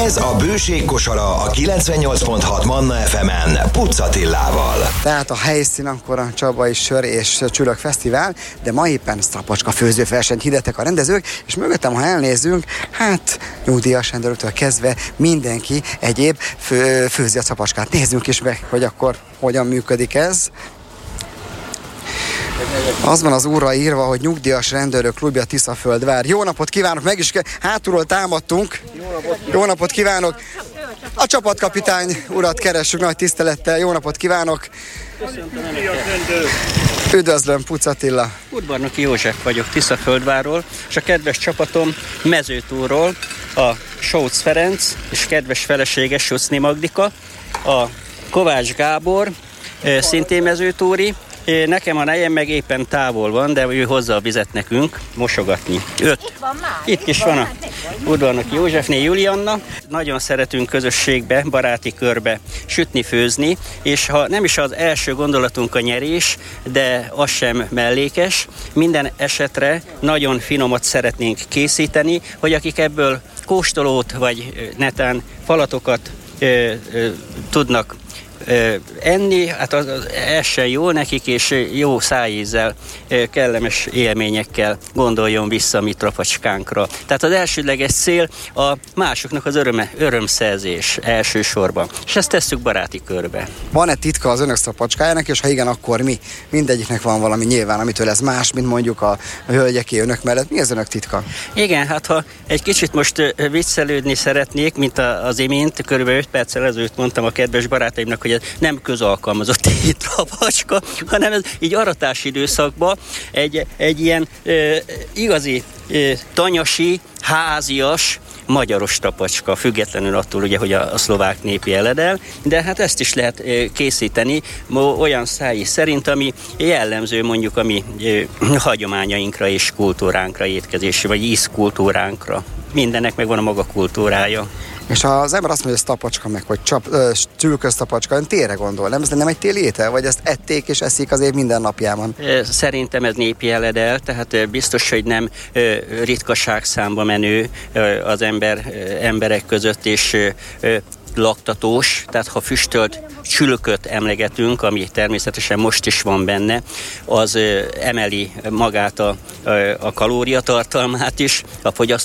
Ez a Bőség kosara a 98.6 Manna FM-en Pucz Attilával. Tehát a helyszín akkor a Csabai Sör és Csülök Fesztivál, de ma éppen szapocska főzőversenyt hirdettek a rendezők, és mögöttem, ha elnézünk, hát nyugdíjas rendőröktől kezdve mindenki egyéb főzi a szapocskát. Nézzünk is meg, hogy akkor hogyan működik ez. Az van az úrra írva, hogy nyugdíjas rendőrök klubja Tiszaföldvár. Jó napot kívánok, meg is hátulról támadtunk. Jó napot kívánok. A csapatkapitány urat keressük nagy tisztelettel. Jó napot kívánok. Üdvözlöm, Pucz Attila. Udvarnoki József vagyok Tiszaföldvárról, és a kedves csapatom Mezőtúrról, a Sóc Ferenc és kedves felesége Sucni Magdika, a Kovács Gábor, szintén mezőtúri. Nekem a nejem meg éppen távol van, de ő hozza a vizet nekünk mosogatni. Itt is van a Udvarnoki Józsefné Julianna. Nagyon szeretünk közösségbe, baráti körbe sütni, főzni, és ha nem is az első gondolatunk a nyerés, de az sem mellékes, minden esetre nagyon finomat szeretnénk készíteni, hogy akik ebből kóstolót vagy netán falatokat tudnak enni, hát ez sem jól nekik, és jó szájízzel, kellemes élményekkel gondoljon vissza a mi trapacskánkra. Tehát az elsődleges cél a másoknak az örömszerzés elsősorban, és ezt tesszük baráti körbe. Van-e titka az önök szapocskájának, és ha igen, akkor mi? Mindegyiknek van valami nyilván, amitől ez más, mint mondjuk a hölgyeké önök mellett. Mi az önök titka? Igen, hát ha egy kicsit most viccelődni szeretnék, mint az imént, körülbelül 5 perccel ezelőtt mondtam a kedves barátaimnak, hogy ez nem közalkalmazott trapacska, hanem ez így aratási időszakban egy ilyen igazi tanyasi, házias, magyaros trapacska, függetlenül attól, ugye, hogy a szlovák népi eledel, de hát ezt is lehet készíteni olyan szájí szerint, ami jellemző mondjuk a mi hagyományainkra és kultúránkra, étkezési vagy ízkultúránkra. Mindennek megvan a maga kultúrája. És ha az ember azt mondja, hogy ez tapacska meg, hogy csülkös tapacska, ön télre gondol, nem? Ez nem egy téli étel? Vagy ezt ették és eszik az év minden napjában? Szerintem ez népi eledel, tehát biztos, hogy nem ritkaságszámba menő az emberek között, és laktatós, tehát ha füstölt csülköt emlegetünk, ami természetesen most is van benne, az emeli magát a kalóriatartalmát is, a fogyasztható